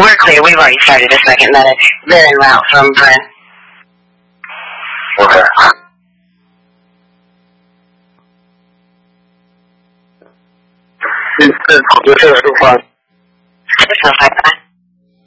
We're clear. We've already started a second medic. They're en route from Brent. Okay. This is so far. It's not like that.